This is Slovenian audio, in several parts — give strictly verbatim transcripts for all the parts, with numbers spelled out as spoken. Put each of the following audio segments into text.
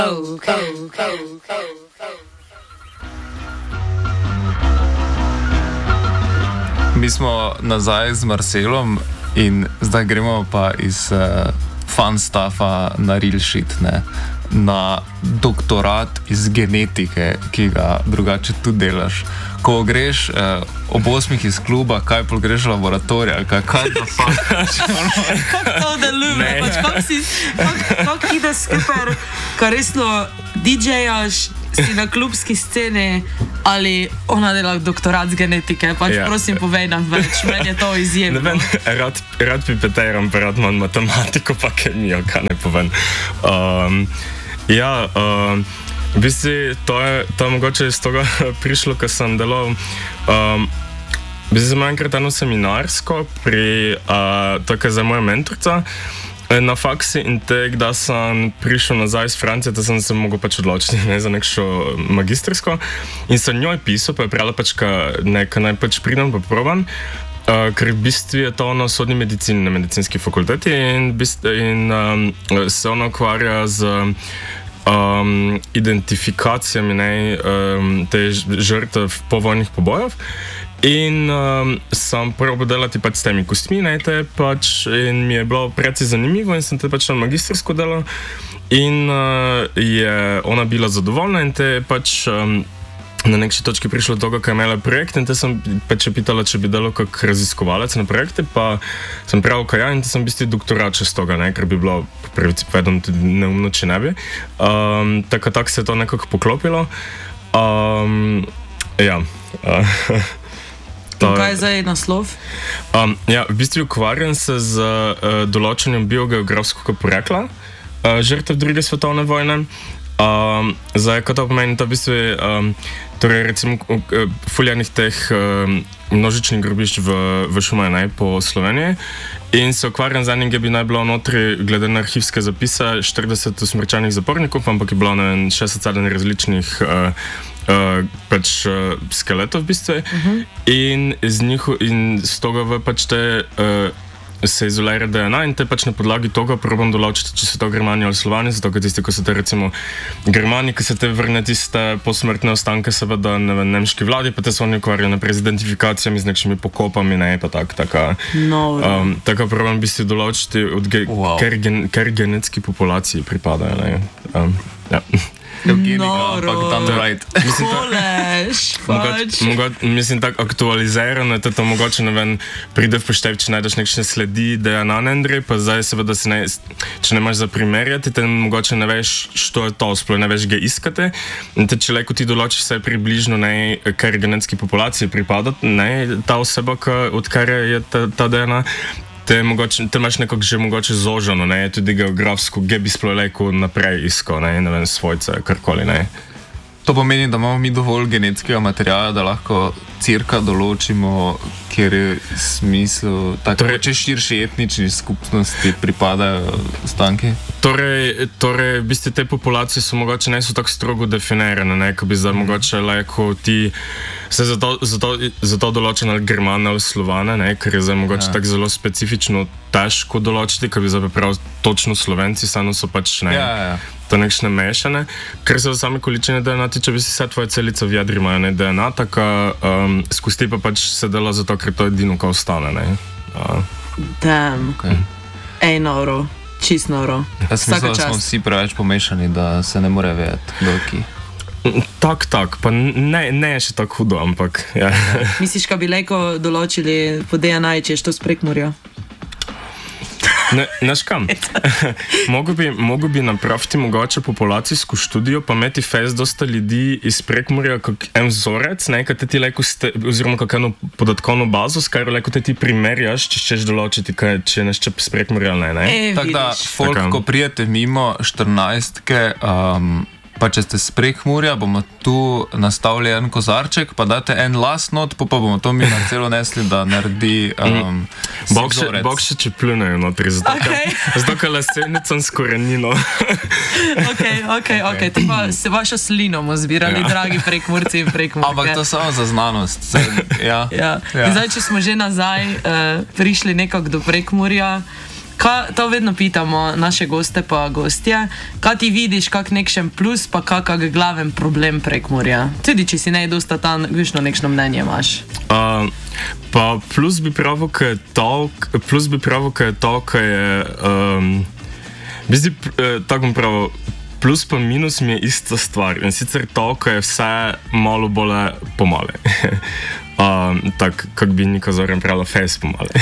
Mi smo nazaj z Marcelom in zdaj gremo pa iz uh, fun stuffa na real shit, ne? Na doktorat iz genetike, ki ga drugače tudi delaš. Ko greš uh, ob osmih iz kluba, kaj pol greš v laboratorij, ali kaj, kaj da fuck? Kako to deluje? Pač kako si, kako ide skupaj, kar resno D J-jaš, si na klubski sceni, ali ona dela doktorat z genetike, pač ja. Prosim povej nam več, meni je to izjemno. Ne vem, rad, rad pipeteram, pa rad manj matematiko, pa kemijo, kaj ne povem. Um, ja, um, v bistvu to je, to je mogoče iz toga prišlo, ko sem delal, um, v bistvu sem enkrat eno seminarsko pri, uh, to je za moja mentorica, na faksi in tek, da sem prišel nazaj iz Francije, da sem se mogel pač odločiti ne, za nekšo magistrsko in sem njoj pisal, pa je prejela pač, nekaj naj pač pridem, pa probam, uh, ker v bistvu je to na sodni medicini, na medicinski fakulteti in, in um, se ona ukvarja z um, identifikacijami ne, um, te žrtev povojnih pobojev. In um, sem probal delati pač s temi kostmi, ne, te pač, in mi je bilo precej zanimivo in sem te pač na magistrsko delal in uh, je ona bila zadovoljna in te pač um, na nekši točki prišlo do toga, kaj je imela projekt in te sem pač pitala, če bi delal kak raziskovalec na projekte, pa sem pravil, kaj ja, in te sem v bistvu doktorat čez toga, ne, ker bi bilo pravici povedom tudi neumno, če ne bi. Um, tako tak se je to nekako poklopilo. Um, ja, uh, In kaj je zdaj naslov? Um, ja, v bistvu ukvarjam se z uh, določenjem biogeografskega porekla uh, žrtev druge svetovne vojne. Um, zdaj, kot to pomeni, to v bistvu je um, torej recimo uh, fuljanih teh um, množičnih grobišč v, v Šumaji po Sloveniji in se ukvarjam z enim, ki bi naj bilo notri, glede na arhivske zapise, štirideset usmrčanih zapornikov, ampak je bilo ne vem, šestdeset sedem različnih uh, Uh, pač uh, skeletov v bistvu uh-huh. in z njih in z toga v pač te uh, se izolira D N A in te pač na podlagi toga probam določiti, če so to Germani ali Slovani, zato ker tisti, ko so te recimo Germani, ki se te vrne tiste posmrtne ostanke seveda ne vem, nemški vladi, pa te so oni ukvarjali naprej z identifikacijami, z nekšimi pokopami, ne, pa tak, taka no, um, tako probam v bistvu določiti, od ge, wow. ker, gen, ker genetski populaciji pripadajo, ne, um, ja. Noro, right. koleš, pač. Mislim, tako aktualizirano je to, mogoče ne vem, pride v poštev, če najdeš nekšne sledi D N A Andrej, pa zdaj seveda si ne, če ne imaš za primerjati, te mogoče ne veš, što je to, sploh ne veš, ga iskate. In te, če leko ti določiš vse približno, ne, kar genetski populaciji pripada, ne, ta oseba, od kar je ta, ta D N A, te, mogoče, te imaš nekako že mogoče zožano, ne, tudi geografsko, gdje bi sploh leko naprej iskal, ne, ne vem, svojce, karkoli, ne. To pomeni, da imamo mi dovolj genetskega materijala, da lahko cirka določimo, kjer je smisel, tako torej, če širši etnični skupnosti pripadajo ostanki? Torej, torej, v bistvu te populacije so mogoče ne so tako strogo definirane, ne, ko bi zdaj mm. mogoče leko ti se zato, zato, zato določene ali Germane ali Slovane, ne, ker je zdaj mogoče ja. Tako zelo specifično težko določiti, ker bi zdaj prav točno Slovenci, samo so pač ne. Ja, ja. To nekšne mešane, ker se v same količine D N A tiče, bi si vse tvoje celice v jadri imajo ne D N A, tako um, skozi pa pač se dela zato, ker to edino, ko ostane, ne. Uh. Damn. Okay. Ej, noro. Čist noro. Jaz mislim, da smo vsi preveč pomešani, da se ne more vedeti, kdo ki. Tak, tak, pa ne, ne je še tako hudo, ampak, ja. Misliš, ka bi leko določili po D N A, če je to z Prekmurja? Ne, neš kam? Mogo bi, mogo bi napraviti mogoče populacijsko študijo, pa imeti fez dosta ljudi iz Prekmurja, kak en vzorec, ne, kad te ti leko ste, oziroma kak eno podatkovno bazo, s kar leko te ti primerjaš, če ćeš določiti, kaj, če nešče s Prekmurja ali ne, ne? E, tako da, folk, tako. Ko prijete mimo štirinajstke, um, pa če ste s Prekmurja, bomo tu nastavili en kozarček, pa date en las not, pa, pa bomo to mi na celo nesli, da naredi um, Bog še, bog še če pljunejo notri, zato okay. ka lesenicam s korenino. ok, ok, ok, te pa se vašo slino bomo zbirali, ja. Dragi Prekmurci in Prekmurke. Ampak to samo za znanost. Se, ja. Ja. Ja. In zdaj, če smo že nazaj uh, prišli nekako do Prekmurja, Ka, to vedno pitamo naše goste pa gostje. Kaj ti vidiš, kak nekšen plus, pa kakak glaven problem Prekmurja? Tudi, če si ne dosta tam, višno nekšno mnenje imaš. Uh, pa plus bi pravil, kaj je to, plus bi pravil, kaj je to, kaj je, um, bizdi, uh, tako bom pravil, plus pa minus mi je ista stvar. In sicer to, kaj je vse malo bolje pomale. Um, tako, kak bi Nika Zoran pravila, fejs pomale.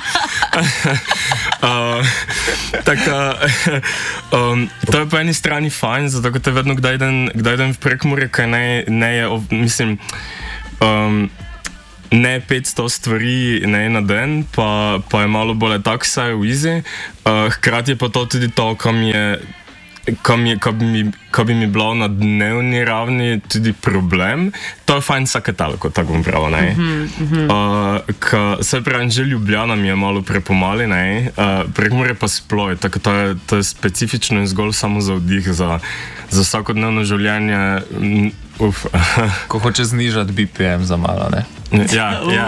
uh, tako, um, to je po eni strani fajn, zato ker te vedno kdaj idem, kdaj idem v Prekmurje, kaj ne, ne je, mislim, um, ne petsto stvari ne na den, pa, pa je malo bolje tak saj v izi. Uh, hkrati je pa to tudi to, kam je Ko, mi, ko, bi mi, ko bi mi bilo na dnevni ravni tudi problem, to je fajn vsake talko, tako bom pravil, ne. Mm -hmm. uh, se pravi, že Ljubljana mi je malo prepomali, ne. Uh, Prekmurje pa sploj, tako to je, to je specifično in zgolj samo za vdih, za, za vsakodnevno življenje. Uf. Ko hoče znižati B P M za malo, ne? Ja, ja.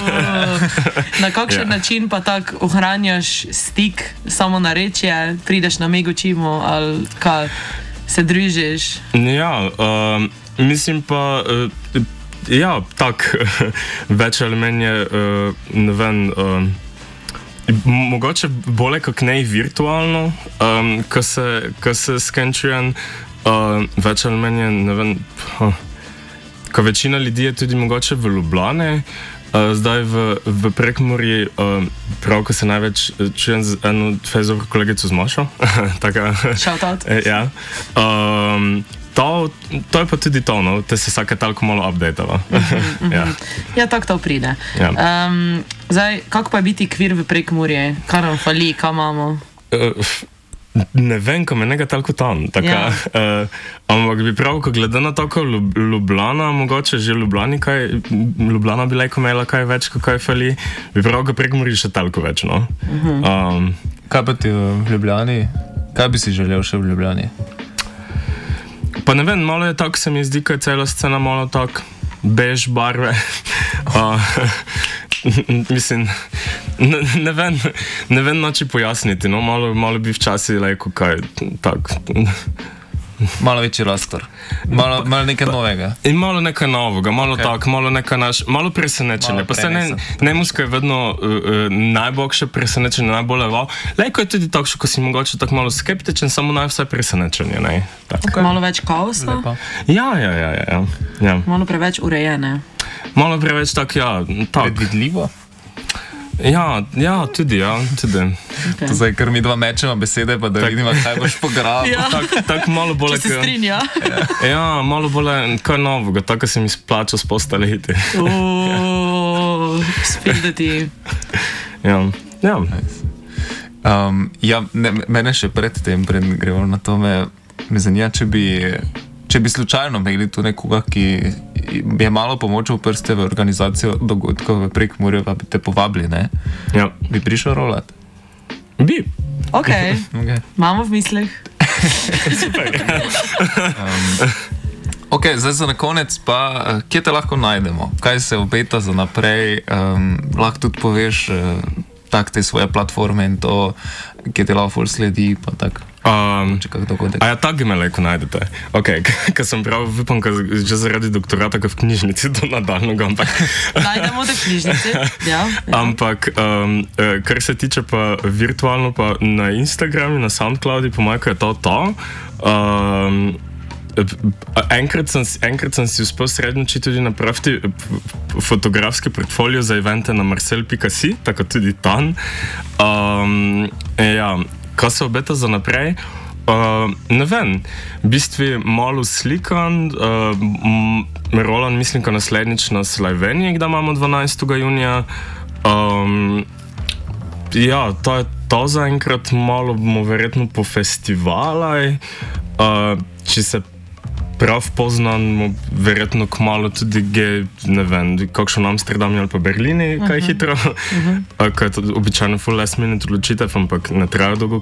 Na kakšen ja. način pa tak ohranjaš stik, samo narečje, prideš na Megočimo ali kaj, se družiš? Ja, um, mislim pa, uh, ja, tak, več ali manj je, uh, ne vem, um, mogoče bolje kot ne virtualno, um, ko se, ko se skenčujem, uh, več ali manj je, ne vem, huh. Ko večina ljudi je tudi mogoče v Ljubljani, uh, zdaj v, v Prekmurji, uh, prav ko se največ čujem z eno fejzovko kolegico z Mašo. Shout out. Ja. Um, to, to je pa tudi to, no, te se vsake talko malo updateva. Mm-hmm. ja. ja, tako to pride. Ja. Um, zdaj, kako pa je biti kvir v Prekmurje? Kar nam fali, kaj imamo? Uh, Ne vem, ko me nekaj tako tam. Taka, ja. uh, ampak bi prav, ko glede na to, ko Ljubljana, mogoče že Ljubljani, kaj, Ljubljana bi lajko imela kaj več, ko kaj fali, bi prav, ko Prekmurje še toliko več, no. Uh-huh. um, kaj pa ti v Ljubljani? Kaj bi si želel še v Ljubljani? Pa ne vem, malo je tako, se mi zdi, ko je cela scena malo tako bež barve. uh, Mislim, ne, ne vem, ne vem noči pojasniti, no, malo, malo bi včasih lajko kaj, tak. Malo večji rastor, malo, malo nekaj pa, novega. In malo nekaj novega, malo okay. tak, malo nekaj naš, malo presenečenje. Malo pa se ne, Nemusko je vedno uh, uh, najboljše presenečenje, najbolj levo. Lajko je tudi takšno, ko si mogoče tako malo skeptičen, samo naj vse presenečenje, ne. Okay. Malo več kaosa? Ja, ja, ja, ja, ja. Malo preveč urejene. Malo preveč tak, ja, tak. Predvidljivo? Ja, ja, tudi, ja, tudi. Okay. To zdaj, ker mi dva mečemo besede, pa da tak. Vidimo, kaj boš pograbil. Ja. Tak, tak malo bolje, če se strinja. Ja, ja malo bolje, kaj novega, tako se mi splača s postaleti. Oooo, spet da ti. Ja, ja. Nice. Um, ja, ne, mene še pred tem, pred gremo na to, me, me zanima, če bi, če bi slučajno imeli tu nekoga, ki je malo pomočil prste v organizacijo dogodkov v Prekmurju, pa bi te povabili, ne? Ja. Bi prišel rolat? Bi. Ok, okay. Imamo v mislih. Super. um, ok, zdaj za na konec pa, kje te lahko najdemo? Kaj se obeta za naprej? Um, lahko tudi poveš uh, tak te svoje platforme in to, kje te lahko sledi, pa tako. Um, a ja, tako me lahko najdete. Ok, ker sem prav, vipam, že zaradi doktorata, v knjižnici do nadaljnega, ampak... Najdemo te knjižnici, ja. ja. Ampak, um, kar se tiče pa virtualno, pa na Instagramu, na Soundcloudu, po mojem, je to to. Um, enkrat, sem, enkrat sem si uspel srednjiči tudi napraviti fotografski portfolio za evente na marcel pika si, tako tudi tam. Um, ja, kaj se obeta za naprej? Uh, ne vem, v bistvu malo slikan, uh, Roland mislim, ko naslednjič na Sloveniji, kdaj imamo dvanajstega junija. Um, ja, to je to zaenkrat, malo bomo verjetno po festivalaj, uh, če se prav poznam, verjetno kmalo tudi ge, ne vem, kakšno v Amsterdamu ali pa Berlini, kaj uh-huh. hitro, uh-huh. kaj je to običajno full last minute odločitev, ampak ne traja dolgo,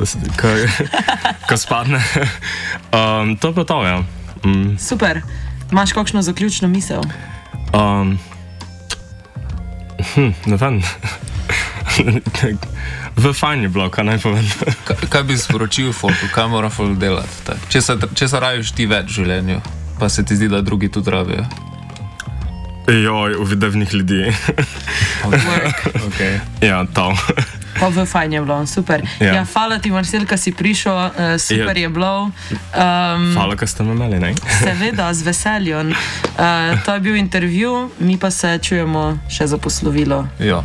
ko spadne. Um, to pa to, ja. Mm. Super. Imaš kakšno zaključno misel? Um, hm, ne vem. V fajni blok, kaj naj povem. Kaj, kaj bi sporočil folku, kaj mora folk delati? Če se, če se rajiš ti več v življenju, pa se ti zdi, da drugi tudi rabijo. Joj, uvidevnih ljudi. Okay. Okay. Ja, to. Pa v fajn je bilo, super. Ja, ja hvala ti, Marcel, ka si prišel, uh, super ja. je bilo. Um, hvala, ka ste me imeli, ne? Seveda, z veseljem. Uh, to je bil intervju, mi pa se čujemo še za poslovilo. Ja.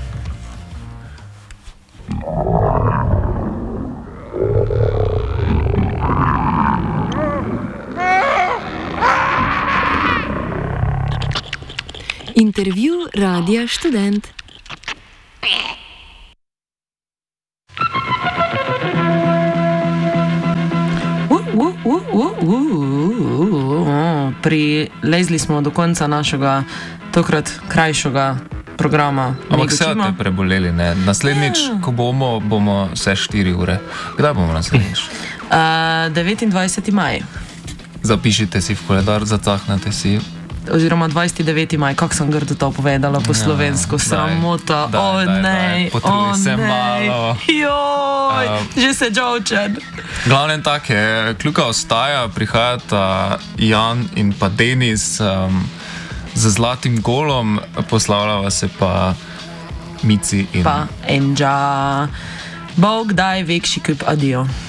Intervju Radia Študent. Uh, uh, uh, uh, uh, uh. Prilezli smo do konca našega tokrat krajšega programa. Ampak se te preboleli, ne? Naslednjič, ja. ko bomo, bomo vse štiri ure. Kdaj bomo naslednjič? Uh, devetindvajseti maj. Zapišite si v koledar, zacahnete si. Oziroma dvajseti deveti maj, kako sem grdo to povedala po slovensko, ja, sramota, o oh, ne, o oh, se malo. Joj, um, že se džovčen. Glavnem tak je, kljuka ostaja, prihajata Jan in pa Denis um, z zlatim golom, poslavljava se pa Mici in pa Enja. Bog daj vekši kup, adijo.